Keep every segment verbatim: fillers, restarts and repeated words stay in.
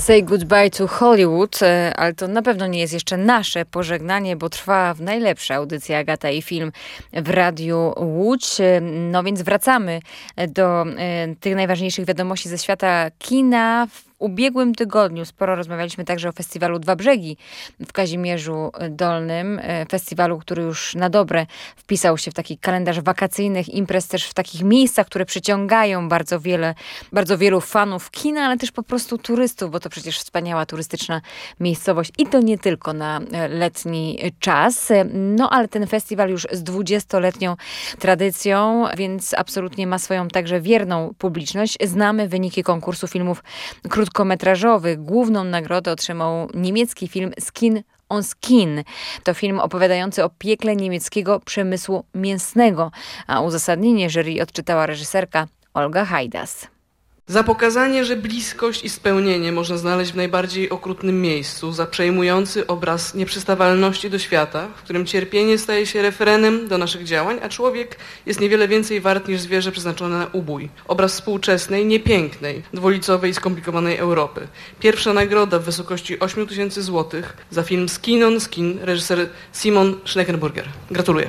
Say Goodbye to Hollywood, ale to na pewno nie jest jeszcze nasze pożegnanie, bo trwa w najlepsza audycja Agata i Film w Radiu Łódź. No więc wracamy do tych najważniejszych wiadomości ze świata kina. W ubiegłym tygodniu sporo rozmawialiśmy także o festiwalu Dwa Brzegi w Kazimierzu Dolnym. Festiwalu, który już na dobre wpisał się w taki kalendarz wakacyjnych imprez, też w takich miejscach, które przyciągają bardzo wiele, bardzo wielu fanów kina, ale też po prostu turystów, bo to przecież wspaniała turystyczna miejscowość i to nie tylko na letni czas. No ale ten festiwal już z dwudziestoletnią tradycją, więc absolutnie ma swoją także wierną publiczność. Znamy wyniki konkursu filmów krótkometrażowych. Główną nagrodę otrzymał niemiecki film Skin on Skin. To film opowiadający o piekle niemieckiego przemysłu mięsnego, a uzasadnienie jury odczytała reżyserka Olga Hajdas. Za pokazanie, że bliskość i spełnienie można znaleźć w najbardziej okrutnym miejscu, za przejmujący obraz nieprzystawalności do świata, w którym cierpienie staje się refrenem do naszych działań, a człowiek jest niewiele więcej wart niż zwierzę przeznaczone na ubój. Obraz współczesnej, niepięknej, dwulicowej i skomplikowanej Europy. Pierwsza nagroda w wysokości osiem tysięcy złotych za film Skin on Skin, reżyser Simon Schneckenburger. Gratuluję.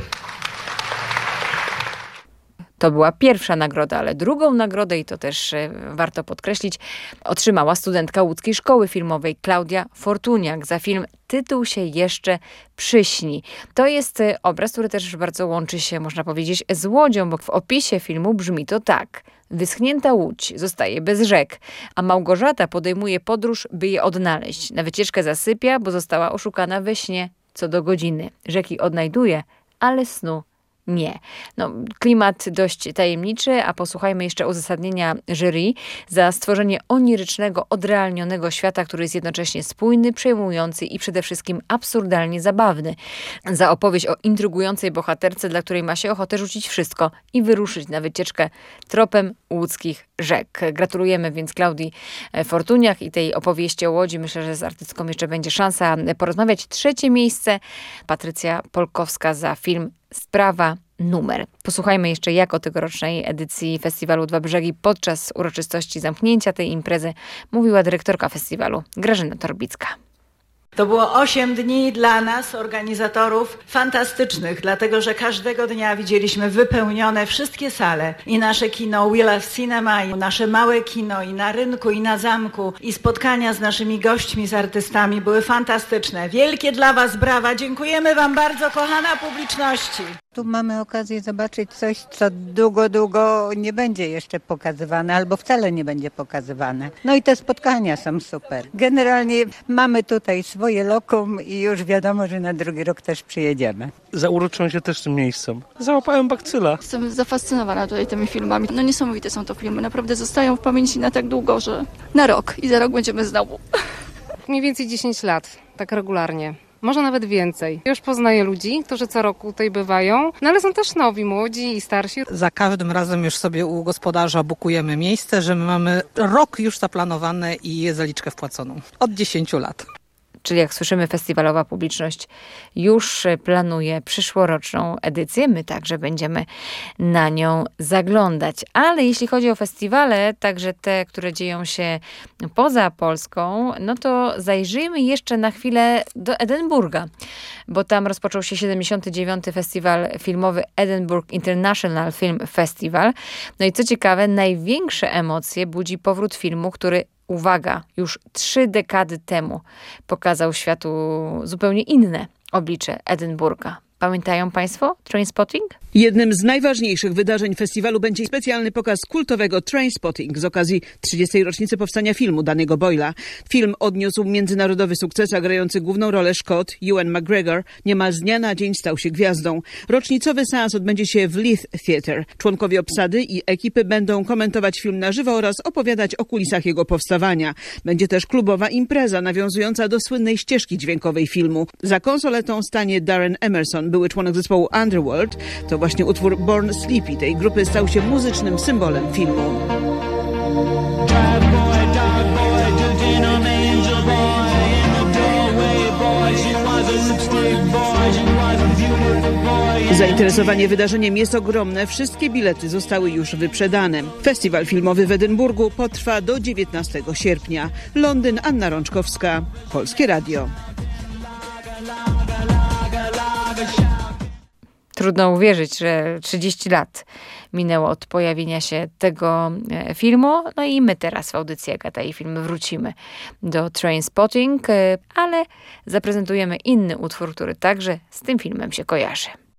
To była pierwsza nagroda, ale drugą nagrodę, i to też warto podkreślić, otrzymała studentka łódzkiej szkoły filmowej Klaudia Fortuniak za film Tytuł się jeszcze przyśni. To jest obraz, który też bardzo łączy się, można powiedzieć, z Łodzią, bo w opisie filmu brzmi to tak. Wyschnięta Łódź zostaje bez rzek, a Małgorzata podejmuje podróż, by je odnaleźć. Na wycieczkę zasypia, bo została oszukana we śnie co do godziny. Rzeki odnajduje, ale snu nie. No, klimat dość tajemniczy, a posłuchajmy jeszcze uzasadnienia jury za stworzenie onirycznego, odrealnionego świata, który jest jednocześnie spójny, przejmujący i przede wszystkim absurdalnie zabawny. Za opowieść o intrygującej bohaterce, dla której ma się ochotę rzucić wszystko i wyruszyć na wycieczkę tropem łódzkich rzek. Gratulujemy więc Klaudii Fortuniak i tej opowieści o Łodzi. Myślę, że z artystką jeszcze będzie szansa porozmawiać. Trzecie miejsce Patrycja Polkowska za film Sprawa numer. Posłuchajmy jeszcze, jak o tegorocznej edycji festiwalu Dwa Brzegi podczas uroczystości zamknięcia tej imprezy mówiła dyrektorka festiwalu Grażyna Torbicka. To było osiem dni dla nas, organizatorów, fantastycznych, dlatego że każdego dnia widzieliśmy wypełnione wszystkie sale. I nasze kino We Love Cinema, i nasze małe kino, i na rynku, i na zamku. I spotkania z naszymi gośćmi, z artystami były fantastyczne. Wielkie dla was brawa. Dziękujemy wam bardzo, kochana publiczności. Tu mamy okazję zobaczyć coś, co długo, długo nie będzie jeszcze pokazywane, albo wcale nie będzie pokazywane. No i te spotkania są super. Generalnie mamy tutaj swoje lokum i już wiadomo, że na drugi rok też przyjedziemy. Zauroczyłem się też tym miejscem. Załapałem bakcyla. Jestem zafascynowana tutaj tymi filmami. No niesamowite są to filmy. Naprawdę zostają w pamięci na tak długo, że na rok i za rok będziemy znowu. Mniej więcej dziesięć lat, tak regularnie. Może nawet więcej. Już poznaję ludzi, którzy co roku tutaj bywają, no ale są też nowi, młodzi i starsi. Za każdym razem już sobie u gospodarza bukujemy miejsce, że my mamy rok już zaplanowane i zaliczkę wpłaconą. Od dziesięciu lat. Czyli jak słyszymy, festiwalowa publiczność już planuje przyszłoroczną edycję. My także będziemy na nią zaglądać. Ale jeśli chodzi o festiwale, także te, które dzieją się poza Polską, no to zajrzyjmy jeszcze na chwilę do Edynburga, bo tam rozpoczął się siedemdziesiąty dziewiąty festiwal filmowy Edinburgh International Film Festival. No i co ciekawe, największe emocje budzi powrót filmu, który uwaga, już trzy dekady temu pokazał światu zupełnie inne oblicze Edynburga. Pamiętają Państwo Trainspotting? Jednym z najważniejszych wydarzeń festiwalu będzie specjalny pokaz kultowego Trainspotting z okazji trzydziestej rocznicy powstania filmu Danny'ego Boyla. Film odniósł międzynarodowy sukces, a grający główną rolę Szkot Ewan McGregor niemal z dnia na dzień stał się gwiazdą. Rocznicowy seans odbędzie się w Leith Theatre. Członkowie obsady i ekipy będą komentować film na żywo oraz opowiadać o kulisach jego powstawania. Będzie też klubowa impreza nawiązująca do słynnej ścieżki dźwiękowej filmu. Za konsoletą stanie Darren Emerson, były członek zespołu Underworld. To właśnie utwór Born Sleepy tej grupy stał się muzycznym symbolem filmu. Zainteresowanie wydarzeniem jest ogromne. Wszystkie bilety zostały już wyprzedane. Festiwal filmowy w Edynburgu potrwa do dziewiętnastego sierpnia. Londyn, Anna Rączkowska, Polskie Radio. Trudno uwierzyć, że trzydzieści lat minęło od pojawienia się tego filmu. No i my teraz w audycji Agata i Film wrócimy do Trainspotting, ale zaprezentujemy inny utwór, który także z tym filmem się kojarzy.